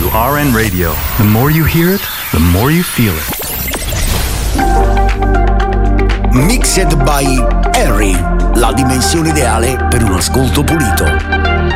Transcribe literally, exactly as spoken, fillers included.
to R N Radio. The more you hear it, the more you feel it. Mixed by Harry, la dimensione ideale per un ascolto pulito.